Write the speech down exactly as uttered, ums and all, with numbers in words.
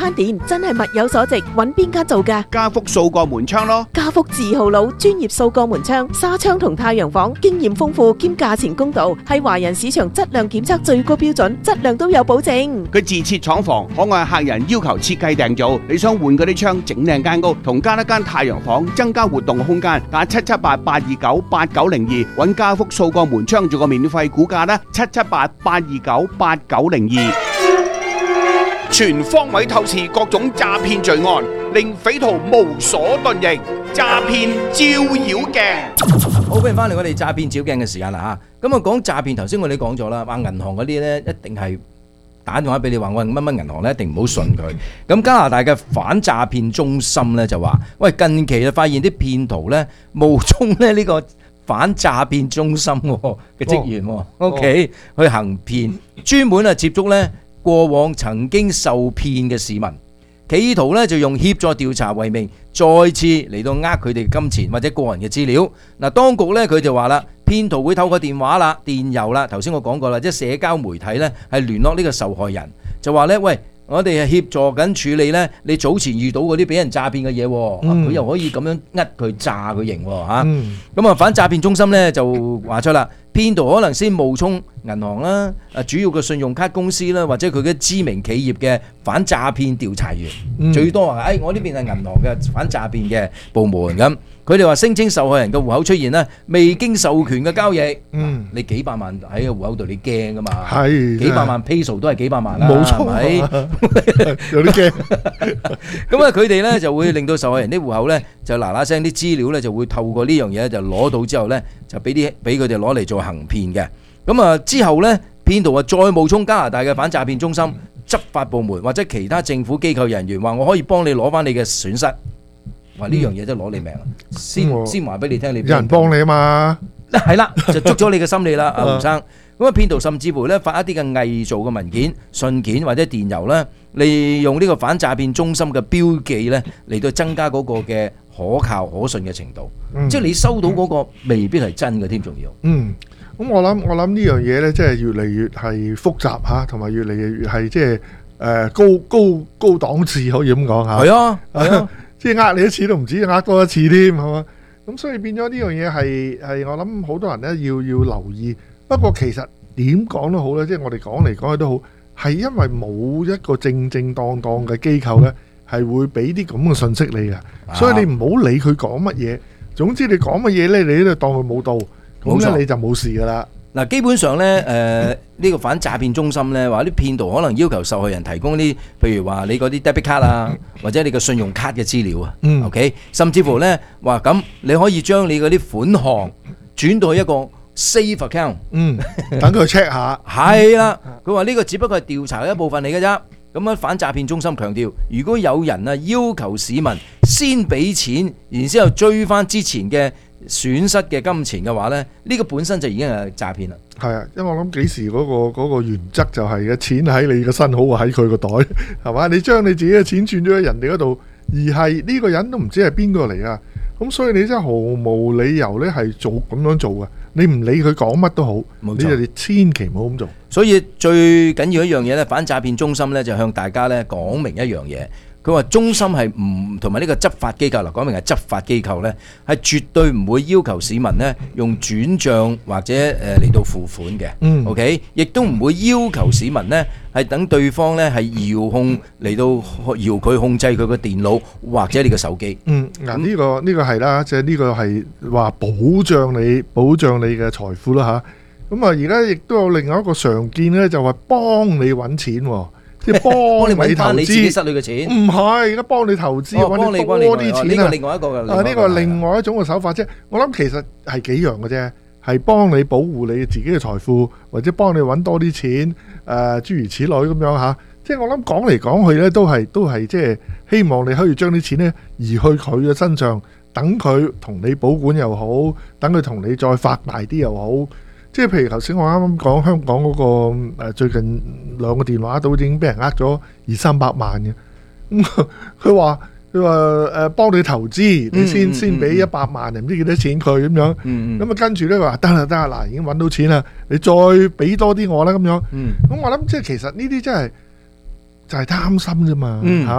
慳電，真係物有所值。揾邊間做㗎？ 家福數個門窗咯。 家福字號佬，專業數個門窗、紗窗同太陽房，經驗豐富兼價錢公道，係華人市場質量檢測最高標準，質量都有保證。 佢自設廠房，可按客人要求設計訂造。你想換嗰啲窗整靚間屋，同加一間太陽房，增加活動空間，打七七八八二九八九零二揾家福數個門窗做個免費估價啦，七七八八二九八九零二。全方位透視各種詐騙罪案，令匪徒無所遁形。詐騙照妖鏡， 好，歡迎翻嚟我哋詐騙照鏡嘅時間啦吓。咁啊講詐騙，頭先我哋講咗啦，話銀行嗰啲咧一定係打電話俾你話我係乜乜銀行咧，一定唔好信佢。咁加拿大嘅反詐騙中心咧就話，喂，近期就發現啲騙徒咧冒充咧呢個反詐騙中心嘅職員，OK 去行騙，專門啊接觸咧過往曾經受騙嘅市民，企圖咧就用協助調查為名，再次嚟到呃佢哋金錢或者個人嘅資料。嗱，當局咧佢就話啦，騙徒會透過電話啦、電郵啦，頭先我講過啦，即係社交媒體咧係聯絡呢個受害人，就話咧，喂，我哋係協助緊處理咧你早前遇到嗰啲俾人詐騙嘅嘢，佢、嗯、又可以咁樣呃佢詐佢型喎嚇。咁啊反詐騙中心咧就話出啦。騙徒可能先冒充銀行啦、啊主要嘅信用卡公司啦，或者佢嘅知名企業嘅反詐騙調查員，嗯、最多話，誒我呢邊係銀行嘅反詐騙嘅部門咁。佢哋話聲稱受害人嘅戶口出現咧未經授權嘅交易，嗯、你幾百萬喺個戶口度你驚噶嘛？係幾百萬 peso 都係幾百萬啦，冇錯，係咪？有啲驚。咁啊，佢哋咧就會令到受害人啲戶口咧就嗱嗱聲啲資料咧就會透過呢樣嘢就攞到之後咧就俾啲俾佢哋攞嚟做行騙嘅。咁啊之後咧騙徒啊再冒充加拿大嘅反詐騙中心、執法部門或者其他政府機構人員，話我可以幫你攞翻你嘅損失。話呢樣嘢真係攞你命啊！先、嗯、先話俾你聽，你有人幫你啊嘛，係啦，就捉咗你嘅心理啦，阿吳生。咁啊，騙徒甚至乎咧發一啲嘅偽造嘅文件、信件或者電郵咧，利用呢個反詐騙中心嘅標記咧嚟到增加嗰個嘅可靠可信嘅程度。嗯、即係你收到嗰個未必係真嘅添，仲要。嗯，咁我諗我諗呢樣嘢咧，即係越嚟越係複雜嚇，同埋越嚟越係即係誒高高高檔次，可以咁講嚇。係啊，係啊。即係呃你一次都唔止，呃多一次添，係嘛？咁所以變咗呢樣嘢係係我諗好多人咧要要留意。不過其實點講都好咧，即係我哋講嚟講去都好，係因為冇一個正正當當嘅機構咧係會俾啲咁嘅信息你嘅，所以你唔好理佢講乜嘢。總之你講乜嘢咧，你都當佢冇到，咁咧你就冇事噶啦。嗱，基本上咧，誒呢個反詐騙中心咧，話啲騙徒可能要求受害人提供啲，譬如話你嗰啲 debit card 啊，或者你個信用卡嘅資料啊，OK，甚至乎咧話咁，你可以將你嗰啲款項轉到一個 safe account，嗯，等佢 check 下，係啦，佢話呢個只不過係調查嘅一部分嚟嘅啫。咁樣反詐騙中心強調，如果有人啊要求市民先俾錢，然之後追翻之前嘅損失嘅金錢嘅話咧，呢個本身就已經係詐騙啦。係啊，因為我諗幾時嗰個嗰個原則就係嘅錢喺你個身好過喺佢個袋，係嘛？你將你自己嘅錢轉咗喺人哋嗰度，而係呢個人都唔知係邊個嚟啊！咁所以你真係毫無理由咧係做咁樣做嘅。你唔理佢講乜都好，你就你千祈唔好咁做。所以最緊要一樣嘢咧，反詐騙中心咧就向大家咧講明一樣嘢。佢話中心係唔同埋呢個執法機構啦，講明係執法機構咧，係絕對唔會要求市民咧用轉帳或者誒嚟到付款嘅。嗯，OK，亦都唔會要求市民咧係等對方咧係遙控嚟到遙佢控制佢個電腦或者你個手機。嗯，嗱呢個呢個係啦，即係呢個係話保障你保障你嘅財富啦嚇。咁啊，而家亦都有另外一個常見咧，就話幫你揾錢喎。即係幫你揾翻你自己失去嘅錢，唔係而家幫你投資，揾你多啲錢啊！呢個另外一個嘅啊，呢個另外一種嘅手法啫。我諗其實係幾樣嘅啫，係幫你保護你自己嘅財富，或者幫你揾多啲錢，誒諸如此類咁樣嚇。即係我諗講嚟講去咧，都係都係即係希望你可以將啲錢咧移去佢嘅身上，等佢同你保管又好，等佢同你再發大啲又好。即係譬如頭先我啱啱講香港嗰個誒最近兩個電話都已經俾人呃咗二三百萬嘅，咁佢話佢話誒幫你投資，你先先俾一百萬，唔知幾多錢佢咁樣，咁啊跟住咧佢話得啦得啦，嗱已經揾到錢啦，你再俾多啲我啦咁樣，咁我諗即係其實呢啲真係就係貪心啫嘛嚇。